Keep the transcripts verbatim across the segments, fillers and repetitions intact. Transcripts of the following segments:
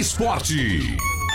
Esporte.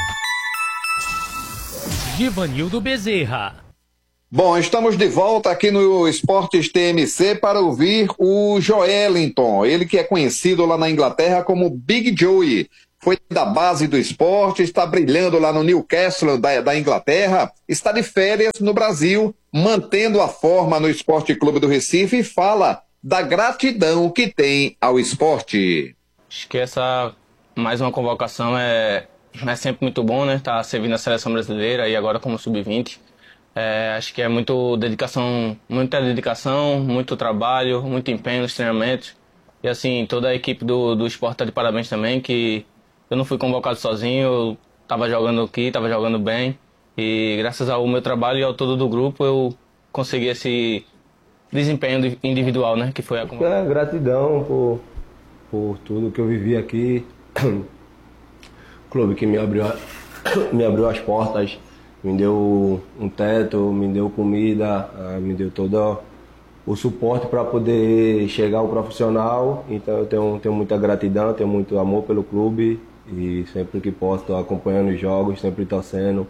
Givanildo Bezerra. Bom, estamos de volta aqui no Esportes T M C para ouvir o Joelinton, ele que é conhecido lá na Inglaterra como Big Joey. Foi da base do esporte, está brilhando lá no Newcastle da, da Inglaterra, está de férias no Brasil, mantendo a forma no Esporte Clube do Recife e fala da gratidão que tem ao esporte. Acho que essa, mais uma convocação é, é sempre muito bom, né? Tá servindo a seleção brasileira e agora como sub vinte. É, acho que é muito dedicação, muita dedicação, muito trabalho, muito empenho nos treinamentos. E assim, toda a equipe do, do esporte está de parabéns também, que eu não fui convocado sozinho, eu estava jogando aqui, estava jogando bem. E graças ao meu trabalho e ao todo do grupo, eu consegui esse desempenho individual, né? Que foi a convocação. É, gratidão por, por tudo que eu vivi aqui. O clube que me abriu, me abriu as portas, me deu um teto, me deu comida, me deu todo o suporte para poder chegar ao profissional. Então eu tenho, tenho muita gratidão, tenho muito amor pelo clube e sempre que posso estou acompanhando os jogos, sempre torcendo.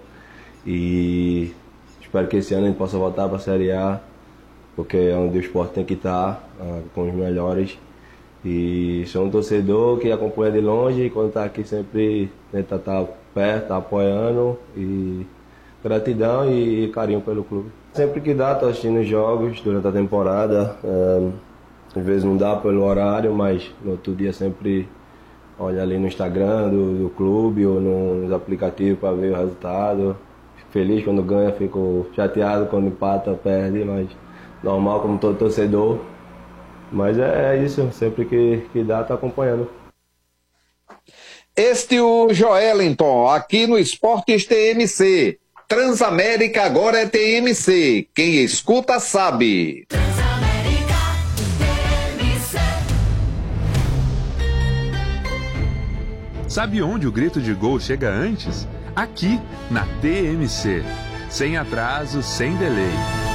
E espero que esse ano a gente possa voltar para a Série A, porque é onde o esporte tem que estar, com os melhores. E sou um torcedor que acompanha de longe e quando está aqui sempre tenta estar perto, estar apoiando. E gratidão e carinho pelo clube. Sempre que dá, estou assistindo os jogos durante a temporada. É, às vezes não dá pelo horário, mas no outro dia sempre olho ali no Instagram do, do clube ou nos aplicativos para ver o resultado. Fico feliz quando ganha, fico chateado quando empata, perde, mas normal como todo torcedor. Mas é, é isso, sempre que, que dá, estou acompanhando. Este é o Joelinton, aqui no Esportes T M C. Transamérica agora é T M C. Quem escuta sabe. Transamérica T M C. Sabe onde o grito de gol chega antes? Aqui, na T M C. Sem atraso, sem delay.